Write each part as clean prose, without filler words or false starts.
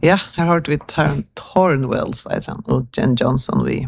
Ja, här har vi Thornwells, och Jen Johnson vi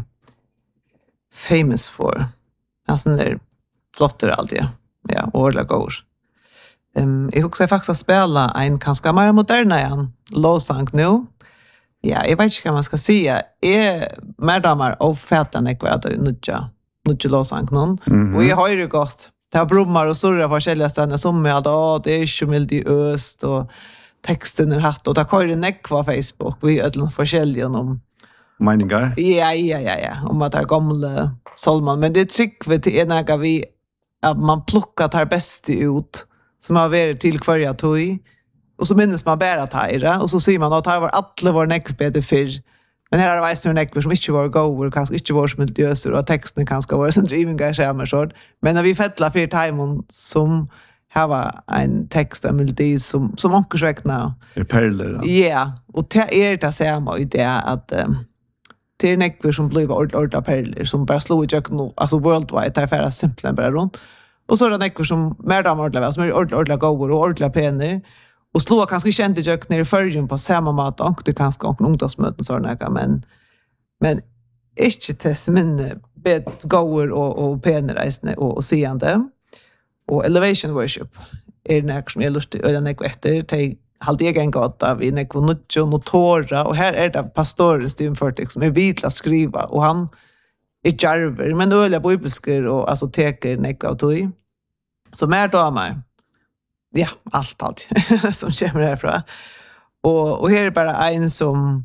famous for. Alltså där flotter alltid. Ja, ordla går. Jag också faktiskt att spela en ganska mer moderna igen. Låsang nu. Ja, jag vet inte vad man ska säga. Mer damer och fätan är kvar att nutja låsang någon. Och jag har ju gått. Det har brummar och surrar på olika ställen som med att det är ju mild i öst och texten är hatt och det kör det på Facebook. Vi är ett forskjellige om meningar. Ja. Om att det är gamla Solman, men det tryck till en vi att man plockar tar bäst ut som har varit till kvarja toy och så minns man bara tajra och så ser man att det var alla var neckbete för. Men här har det varit en neckbete som inte var goer, kanske inte var som miljöser och texten kanske var som drivingar skärmar så. Men när vi fettlar för timon som här var en text och melodi som också räknar. Det är perler. Ja, och det är det samma idé att det är neckbete som blir ordla perler som bara slår i köken alltså worldwide det är färre simpelt bara runt. Och så är det neckbete som mer damer som är ordla goer och ordla penor. Och slå kanske kände jag ner i förrjun på samma mat och det kanske också ungdomsmöten sådana men inte test men bet goer och penreisne och seende och elevation worship är det som är lustigt och den efter till halt egen gata vi nekvo nutjo notora och här är det pastor Steven Furtick som är vidla skriva och han är jarver men öliga bibelskor och alltså teker nekva och tog så mer damer. Ja, allt som kommer härifrån. Och här är bara en som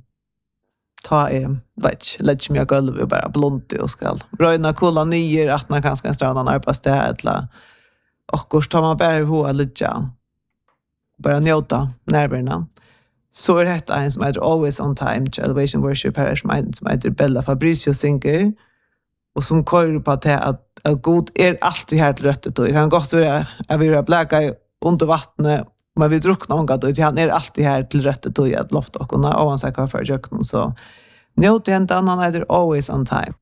tar lägger mig golv och bara blont och ska röna kolla nyer att man kanske en strand arbetssted eller och tar man bara hoa lite bara njuta närvarorna. Så är det en som heter Always on Time till Elevation Worship här som heter Bella Fabricio Sinke och som kör på att god är alltid här till röttet och han gott att vi bläka under vattnet, men vi drucknar ångat och han är alltid här till rättet och ett loft och han säger för jöknen så njut det en annan heter Always on Time.